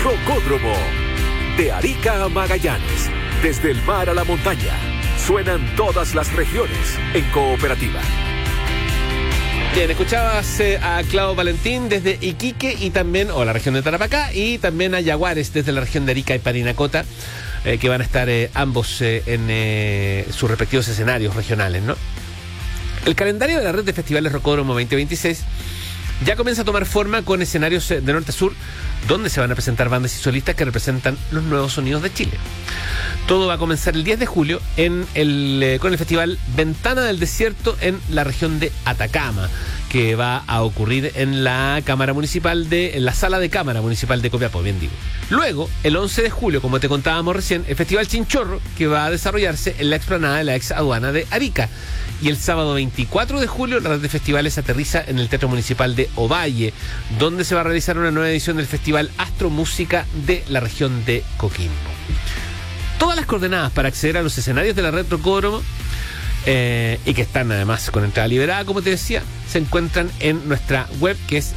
Rocódromo. De Arica a Magallanes, desde el mar a la montaña, suenan todas las regiones en cooperativa. Bien, escuchabas a Clau Valentín desde Iquique y también, o la región de Tarapacá, y también a Yaguares desde la región de Arica y Parinacota, que van a estar ambos en sus respectivos escenarios regionales, ¿no? El calendario de la red de festivales Rocódromo 2026 ya comienza a tomar forma con escenarios de norte a sur, donde se van a presentar bandas y solistas que representan los nuevos sonidos de Chile. Todo va a comenzar el 10 de julio con el festival Ventana del Desierto en la región de Atacama, que va a ocurrir en la sala de Cámara Municipal de Copiapó, bien digo. Luego, el 11 de julio, como te contábamos recién, el Festival Chinchorro, que va a desarrollarse en la explanada de la ex aduana de Arica. Y el sábado 24 de julio, la red de festivales aterriza en el Teatro Municipal de Ovalle, donde se va a realizar una nueva edición del Festival Astromúsica de la región de Coquimbo. Todas las coordenadas para acceder a los escenarios de la red Rocódromo, y que están además con entrada liberada, como te decía, se encuentran en nuestra web, que es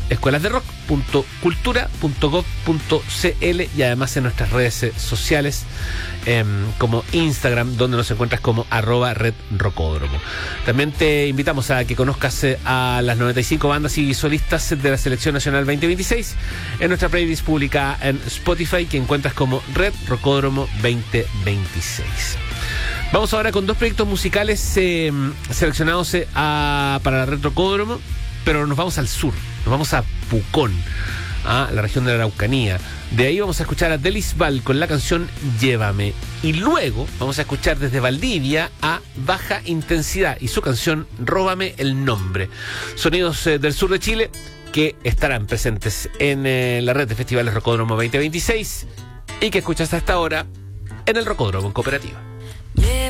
escuelasderock.cultura.gov.cl, y además en nuestras redes sociales, como Instagram, donde nos encuentras como @redrocódromo. También te invitamos a que conozcas a las 95 bandas y solistas de la Selección Nacional 2026 en nuestra playlist pública en Spotify, que encuentras como Red Rocódromo 2026. Vamos ahora con dos proyectos musicales seleccionados para la Red Rocódromo, pero nos vamos al sur, nos vamos a Pucón, a la región de la Araucanía. De ahí vamos a escuchar a Delis Val con la canción Llévame. Y luego vamos a escuchar desde Valdivia a Baja Intensidad y su canción Róbame el Nombre. Sonidos del sur de Chile que estarán presentes en la red de festivales Rocódromo 2026 y que escuchas hasta ahora en el Rocódromo en Cooperativa.